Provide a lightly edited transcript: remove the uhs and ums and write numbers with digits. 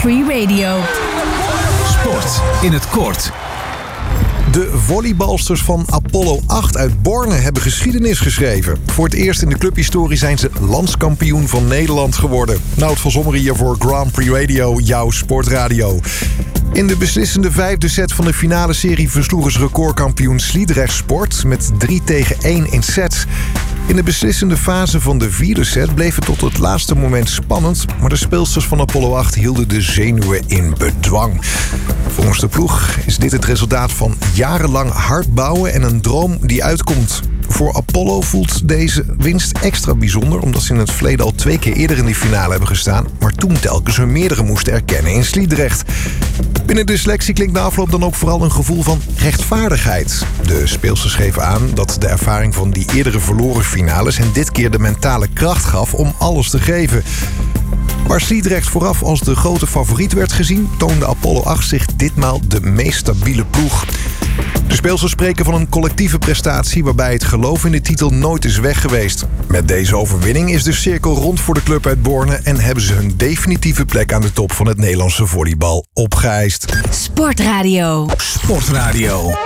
Free Radio. Sport in het kort. De volleybalsters van Apollo 8 uit Borne hebben geschiedenis geschreven. Voor het eerst in de clubhistorie zijn ze landskampioen van Nederland geworden. Nout van Zomeren hier voor Grand Prix Radio, jouw sportradio. In de beslissende 5e set van de finale serie versloegen ze recordkampioen Sliedrecht Sport met 3-1 in sets. In de beslissende fase van de 4e set bleef het tot het laatste moment spannend, maar de speelsters van Apollo 8 hielden de zenuwen in bedwang. Volgens de ploeg is dit het resultaat van jarenlang hard bouwen en een droom die uitkomt. Voor Apollo voelt deze winst extra bijzonder, omdat ze in het verleden al 2 keer eerder in de finale hebben gestaan, maar toen telkens hun meerdere moesten erkennen in Sliedrecht. Binnen de selectie klinkt na afloop dan ook vooral een gevoel van rechtvaardigheid. De speelsters geven aan dat de ervaring van die eerdere verloren finales hen dit keer de mentale kracht gaf om alles te geven. Waar Sliedrecht vooraf als de grote favoriet werd gezien, toonde Apollo 8 zich ditmaal de meest stabiele ploeg. De speelsters spreken van een collectieve prestatie waarbij het geloof in de titel nooit is weg geweest. Met deze overwinning is de cirkel rond voor de club uit Borne en hebben ze hun definitieve plek aan de top van het Nederlandse volleybal opgeëist. Sportradio. Sportradio.